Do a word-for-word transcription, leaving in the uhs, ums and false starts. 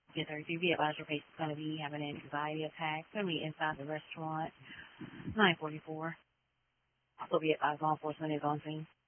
ten thirty-two, be advised your patient's going to be having an anxiety attack. It's going to be inside the restaurant. nine forty-four. Also be advised law enforcement is on scene.